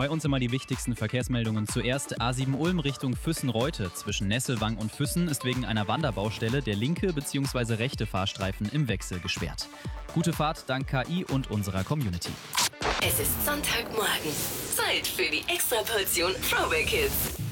Bei uns immer die wichtigsten Verkehrsmeldungen. Zuerst A7 Ulm Richtung Füssen-Reute. Zwischen Nesselwang und Füssen ist wegen einer Wanderbaustelle der linke bzw. rechte Fahrstreifen im Wechsel gesperrt. Gute Fahrt dank KI und unserer Community. Es ist Sonntagmorgen. Zeit für die Extraportion Throwback Hits.